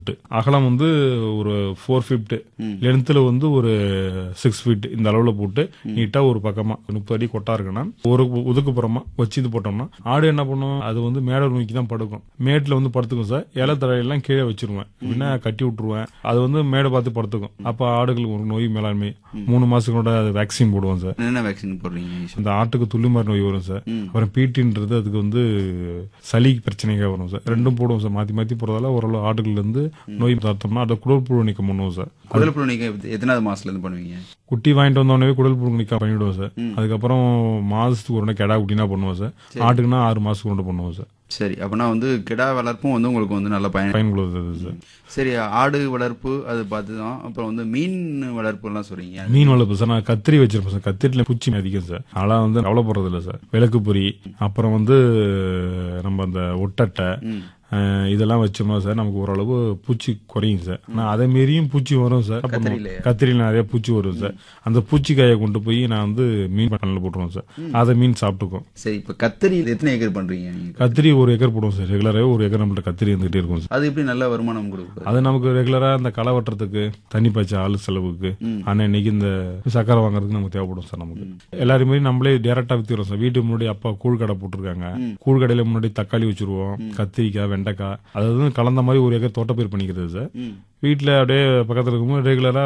அகலம் வந்து ஒரு 4 feet, லென்த்ல வந்து ஒரு 6 feet இந்த அளவுல போட்டு நீட்டா ஒரு பக்கமா 30 அடி கொட்டா இருக்குன்னா ஒரு ஒதுக்குப்புறமா வச்சு இது போட்டோம்னா ஆடு என்ன பண்ணும், அது வந்து மேடை நோக்கி தான் படுக்கும். மேட்ல வந்து படுத்துக்கும் சார். இலை தழையெல்லாம் கீழே வச்சிருவேன், அப்படின்னா கட்டி விட்டுருவேன். அது வந்து மேடை பார்த்து படுத்துக்கும். அப்ப ஆடுகளுக்கு ஒரு நோய் மேலாண்மை 3 மாசங்களோட வேக்சின் போடுவோம் சார். என்ன வேக்சின் போடுறீங்க? இந்த ஆட்டுக்கு துள்ளிமாரி நோய் வரும் சார். அப்புறம் பீட்டின்றது அதுக்கு வந்து சளி பிரச்சனைகள் வரும் சார். ரெண்டும் போடுவோம் சார். மாத்தி மாத்தி போறதால ஓரளவு ஆடுகள்ல இருந்து நோய் பார்த்தோம்னா அதை குடல் புழு நீக்கம் பண்ணுவோம் சார். குடல் புழு நீக்கம் எத்தனாவது மாசத்துல இருந்து பண்ணுவீங்க? குட்டி வாங்கிட்டு வந்தோடனே குடல் புழு நீக்கம் பண்ணிவிடுவோம் சார். அதுக்கப்புறம் மாசத்துக்கு ஒரு கெடா குட்டினா பண்ணுவோம் சார். ஆட்டுக்குன்னா 6 மாசத்துக்கு ஒன்று பண்ணுவோம் சார். சரி, அப்பனா வந்து கிடா வளர்ப்பும் வந்து உங்களுக்கு வந்து நல்ல பயனுள்ளது சார். சரி, ஆடு வளர்ப்பு அது பார்த்துதான். அப்புறம் வந்து மீன் வளர்ப்பு எல்லாம் சொல்றீங்க. மீன் வளர்ப்பு சார், நான் கத்திரி வச்சிருப்பேன் சார். கத்திரில பூச்சி அதிகம் சார். அதெல்லாம் வந்து கவலைப்படுறது இல்லை சார். விளக்கு பொறி, அப்புறம் வந்து நம்ம அந்த ஒட்டட்டை இதெல்லாம் வச்சோம்னா சார் நமக்கு ஓரளவு பூச்சி குறையும் சார். ஆனா அதே மாரியும் பூச்சி வரும் சார். கத்திரியில நிறைய பூச்சி வரும் சார். அந்த பூச்சிக்காயை கொண்டு போய் நான் வந்து மீன் பண்ணல போட்டுருவோம் சார். அதை மீன் சாப்பிட்டுக்கும். சரி, இப்ப கத்திரி எத்தனை ஏக்கர் பண்றீங்க? கத்திரி 1 ஏக்கர் போடுவோம் சார். ரெகுலராகவே 1 ஏக்கர் நம்மள்ட்ட கத்திரி இருந்துகிட்டே இருக்கும் சார். அது எப்படி நல்ல வருமானம் கொடுக்கும்? அது நமக்கு ரெகுலரா இந்த களை வெட்டுறதுக்கு, தண்ணி பாய்ச்ச ஆளு செலவுக்கு, ஆனா இன்னைக்கு இந்த சக்கரை வாங்குறதுக்கு நமக்கு தேவைப்படும் சார். நமக்கு எல்லாருமே நம்மளே டேரக்டா வித்துறோம் சார். வீட்டுக்கு முன்னாடி அப்பா கூழ்கடை போட்டிருக்காங்க. கூழ்கடையில முன்னாடி தக்காளி வச்சிருவோம், கத்திரிக்காய், வெண்டைக்காய், அதாவது கலந்த மாதிரி 1 ஏக்கர் தோட்டப்பயிர் பண்ணிக்கிறது சார். வீட்டுல அப்படியே பக்கத்துல இருக்கும்போது ரெகுலரா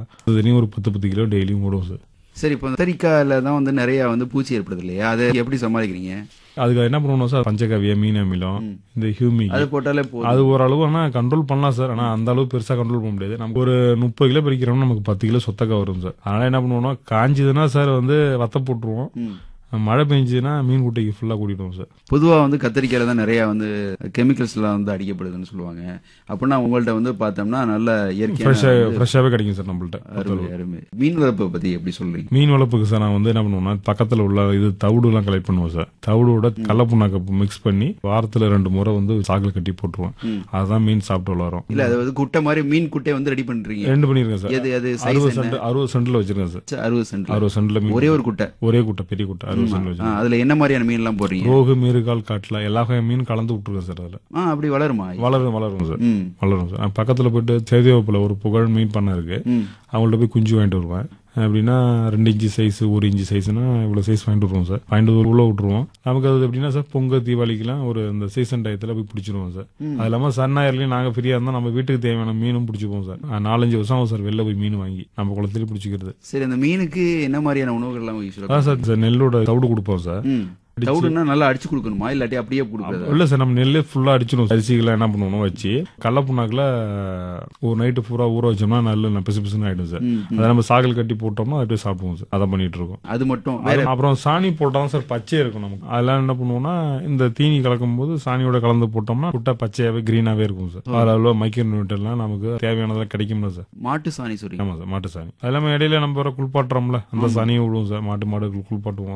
ஒரு 10 கிலோ டெய்லியும் போடுவோம் சார். சரி, இப்போ கத்திரிக்காயில தான் வந்து நிறைய வந்து பூச்சி ஏற்படுது இல்லையா? அதை எப்படி சமாளிக்கிறீங்க? அதுக்கு என்ன பண்ணுவோம் சார், பஞ்சகவியா, மீன் அமிலம், இந்த ஹியூமி அது போட்டாலே அது ஓரளவு ஆனா கண்ட்ரோல் பண்ணலாம் சார். ஆனா அந்த அளவு பெருசா கண்ட்ரோல் பண்ண முடியாது. நமக்கு ஒரு 30 கிலோ பறிக்கிறோம்னா நமக்கு 10 கிலோ சொத்தக்கா வரும் சார். அதனால என்ன பண்ணுவோம்னா, காஞ்சதுன்னா சார் வந்து வத்த போட்டுருவோம். மழை பெஞ்சுன்னா மீன் குட்டைக்கு ஃபுல்லா கூட்டிடுவோம் சார். பொதுவா வந்து கத்திரிக்காயில தான் நிறைய வந்து கெமிக்கல்ஸ் எல்லாம் வந்து அடிக்கப்படுதுன்னு சொல்லுவாங்க. அப்படின்னா உங்கள்ட்ட வந்து பார்த்தோம்னா நல்ல ஃப்ரெஷ்ஷாவே கிடைக்கும் சார் நம்மள்ட்ட. மீன் வளர்ப்பை பத்தி எப்படி சொல்றீங்க? மீன் வளர்ப்புக்கு சார் நான் வந்து என்ன பண்ணுவோம்னா, பக்கத்துல உள்ள இது தவிடு எல்லாம் கலெக்ட் பண்ணுவோம் சார். தவிடோட கடலப்புண்ணாக்க மிக்ஸ் பண்ணி வாரத்துல 2 முறை வந்து சாக்கில் கட்டி போட்டுருவோம். அதுதான் மீன் சாப்பிட்டு வளரும். இல்ல, அது வந்து குட்டை மாதிரி மீன் குட்டை வந்து ரெடி பண்றீங்க? 2 பண்ணிருக்கேன் சார். 60 சென்ட்ல வச்சிருக்கேன் சார். 60 சென்ட்ல ஒரே குட்டை, பெரிய குட்டை. அதுல என்ன மாதிரியான மீன் எல்லாம் போடுறீங்க? ரோகு, மீறுகால், காட்டுல எல்லா மீன் கலந்து விட்டுருக்கேன் சார். அதுல அப்படி வளரும் சார். வளரும் சார். பக்கத்துல போயிட்டு சேதிவப்புல ஒரு புகழ் மீன் பண்ண இருக்கு. அவங்கள்ட்ட போய் குஞ்சு வாங்கிட்டு வருவேன். அப்படின்னா 2 இன்ச்சு சைஸ், 1 இன்ச்சு சைஸ்னா இவ்வளவு சைஸ் வாங்கிட்டு வருவோம் சார். வாங்கிட்டு உள்ள விட்டுருவோம். நமக்கு அது எப்படின்னா சார், பொங்கல் தீபாவளிக்கெல்லாம் ஒரு இந்த சீசன் டயத்துல போய் பிடிச்சிருவோம் சார். அது இல்லாம சன்னாயிரலையும் நாங்க ஃப்ரீயா இருந்தா நம்ம வீட்டுக்கு தேவையான மீனும் பிடிச்சிப்போம் சார். 4-5 வருஷம் ஆகும் சார் வெளில போய் மீன் வாங்கி நம்ம குளத்திலே பிடிச்சிக்கிறது. சரி, அந்த மீனுக்கு என்ன மாதிரியான உணவுகள் எல்லாம் சார்? நெல்லோட தவிடு கொடுப்போம் சார். தவிடுனா நல்லா அடிச்சு கொடுக்கணுமா, இல்லாட்டி அப்படியே கொடுக்குறது? இல்ல சார், நம்ம நெல்லே ஃபுல்லா அடிச்சிடும். அரிசிகளை என்ன பண்ணுவோம் வச்சு கடலப்புண்ணாக்குல ஒரு நைட்டு பூரா ஊற வச்சோம்னா நல்ல பிசு பிசுன்னு ஆயிடும் சார். அதை நம்ம சாகல் கட்டி போட்டோம்னா அப்படியே சாப்பிடுவோம் சார். அதை பண்ணிட்டு இருக்கோம். அது மட்டும். அப்புறம் சாணி போட்டாலும் சார் பச்சையா இருக்கும் நமக்கு. அதெல்லாம் என்ன பண்ணுவோம்னா, இந்த தீனி கலக்கும் போது சாணியோட கலந்து போட்டோம்னா குட்டை பச்சையாவே கிரீனாவே இருக்கும் சார். அதில் மைக்ரோ நியூட்ரியன்ட் எல்லாம் நமக்கு தேவையானதெல்லாம் கிடைக்கும்ல சார். மாட்டு சாணி சொல்றீங்க? ஆமா சார், மாட்டு சாணி. அதெல்லாம் இடையில நம்ம வர குளிப்பாட்டுறோம்ல, அந்த சாணியை விடுவோம் சார். மாடுகள் குளிப்பாட்டுவோம்.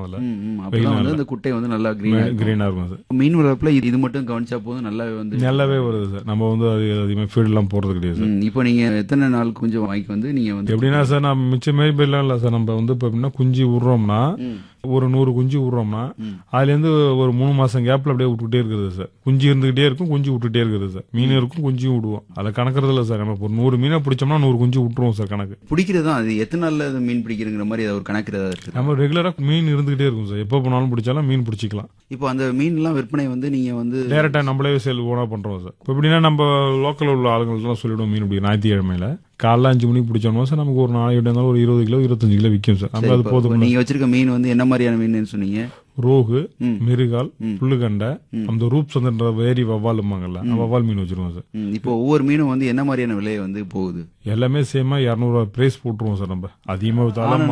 அதுல குட்டை வந்து நல்லா கிரீனா இருக்கும் சார். மீன் வளர்ப்புல இது மட்டும் கவனிச்சா போதும், நல்லாவே வருது சார். நம்ம வந்து அது அதிகமாக ஃபீல்ட் எல்லாம் போறது கிடையாது. இப்போ நீங்க எத்தனை நாள் குஞ்சு வாங்கி வந்து நீங்க வந்து எப்படின்னா சார், நம்ம மிச்சம் மேய்ப்பெல்லாம் இல்ல சார். நம்ம வந்து இப்போ எப்படின்னா குஞ்சு விடுறோம்னா ஒரு 100 குஞ்சு விடுறோம்னா அதுல இருந்து ஒரு 3 மாசம் கேப்ல அப்படியே விட்டுட்டே இருக்கிறது சார். குஞ்சு இருந்துகிட்டே இருக்கும், குஞ்சு விட்டுட்டே இருக்கிறது சார். மீன் இருக்கும், குஞ்சும் விடுவோம். அதை கணக்குறது இல்ல சார். நம்ம ஒரு 100 மீனை பிடிச்சோம்னா 100 குஞ்சு விட்டுருவோம் சார். கணக்கு பிடிக்கிறதா அது எத்தனை நாள்ல மீன் பிடிக்கிறங்கிற மாதிரி ஒரு கணக்கு இருக்கு. நம்ம ரெகுலரா மீன் இருந்துகிட்டே இருக்கும் சார். எப்போ போனாலும் பிடிச்சாலும் மீன் பிடிச்சிக்கலாம். இப்போ அந்த மீன் எல்லாம் விற்பனை வந்து நீங்க வந்து டேரக்டா நம்மளே சேல் ஓனா பண்றோம் சார். இப்போ எப்படின்னா நம்ம லோக்கல் உள்ள ஆளுங்கள்லாம் சொல்லிவிடுவோம், மீன் பிடிக்கும் ஞாயிற்றுக்கிழமையில காலைல 5 மணிக்கு பிடிச்சோம்னா சார் நமக்கு ஒரு நாளைக்கு இருந்தாலும் ஒரு 20 கிலோ 25 கிலோ விற்கும் சார். நம்ம அது போதும். நீங்க வச்சிருக்க மீன் வந்து என்ன மாதிரியான மீன் சொன்னீங்க? ரோகு, மிருகால், புல்லுகண்டை, அந்த ரூப்ஸ் வந்து வேரி வவ்வாலுமாங்கல்ல, வவ்வால் மீன் வச்சிருவோம் சார். இப்போ ஒவ்வொரு மீனும் வந்து என்ன மாதிரியான விலை வந்து போகுது? எல்லாமே சேமா 200 ரூபாய் பிரைஸ் போட்டுருவோம் சார். நம்ம அதிகமா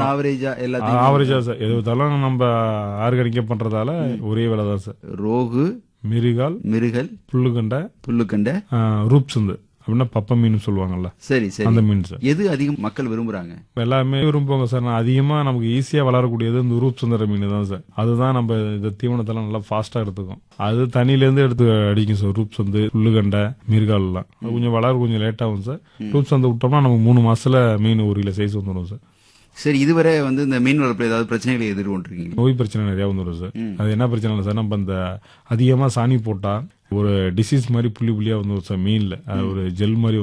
ஆவரேஜா சார். எது வித்தாலும் நம்ம ஆர்கானிக்கா பண்றதால ஒரே விலை தான் சார். ரோகு, மிருகால், புல்லுகண்டை, ரூப்ஸ் அப்படின்னா பப்ப மீன் சொல்லுவாங்கல்ல. சரி சரி, அந்த மீன் சார். எது அதிகம் மக்கள் விரும்புறாங்க? எல்லாமே விரும்புவாங்க சார். அதிகமா நமக்கு ஈஸியா வளரக்கூடியது இந்த ரூப் சுந்தர மீன் தான் சார். அதுதான் நம்ம இந்த தீவனத்தெல்லாம் நல்லா ஃபாஸ்டா எடுத்துக்கும். அது தண்ணியில இருந்து எடுத்து அடிக்கும் சார். ரூப் சந்து, புல்லுகண்டை, மிருகால் எல்லாம் கொஞ்சம் வளர கொஞ்சம் லேட் ஆகும் சார். ரூப் சந்து விட்டோம்னா நமக்கு 3 மாசத்துல மீன் 1 கிலோ சைஸ் வந்துடும் சார். சரி, இதுவரை வந்து இந்த மீன் வளர்ப்புல ஏதாவது பிரச்சனைகளை எதிர்கொண்டிருக்கீங்க? நோய் பிரச்சனை நிறைய வந்துடும் சார். அது என்ன பிரச்சனை இல்லை சார், நம்ம அந்த அதிகமா சாணி போட்டா ஒரு டிசீஸ் மாதிரி புள்ளி புள்ளியா வந்துடும் சார் மீன்ல. அது ஒரு ஜெல் மாதிரி